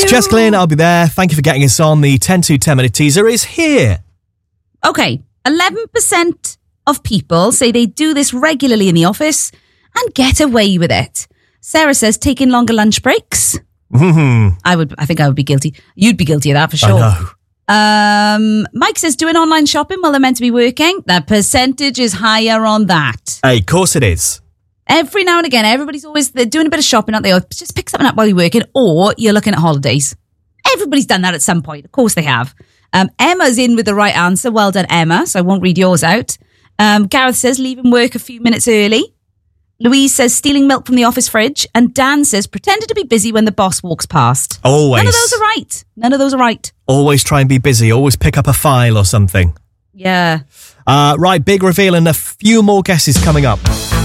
Jess Glynn, I'll be there. Thank you for getting us on. The 10 to 10 minute teaser is here. Okay, 11% of people say they do this regularly in the office and get away with it. Sarah says taking longer lunch breaks. I think I would be guilty. You'd be guilty of that for sure. I know. Mike says doing online shopping while they're meant to be working. The percentage is higher on that. Hey, of course it is. Every now and again, they're doing a bit of shopping, aren't they? Or just pick something up while you're working, or you're looking at holidays. Everybody's done that at some point. Of course they have. Emma's in with the right answer. Well done, Emma. So I won't read yours out. Gareth says leaving work a few minutes early. Louise says stealing milk from the office fridge. And Dan says pretending to be busy when the boss walks past. Always. None of those are right. Always try and be busy. Always pick up a file or something. Yeah. Right, big reveal and a few more guesses coming up.